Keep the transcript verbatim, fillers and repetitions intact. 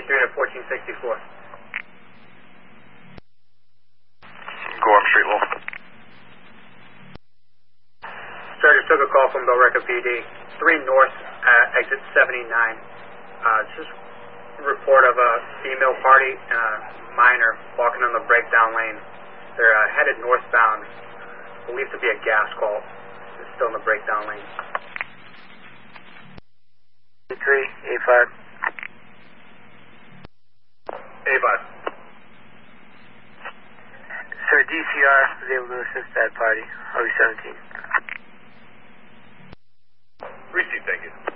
twenty-three to fourteen sixty-four. Gorham Street, Wolf. Sir, just took a call from Billerica P D. three North, uh, exit seventy-nine. Uh, just a report of a female party, uh, minor, walking on the breakdown lane. They're uh, headed northbound. Believed to be a gas call. It's still in the breakdown lane. three, A five. A five. Sir, D C R was able to assist that party. Are we seventeen? Receive, thank you.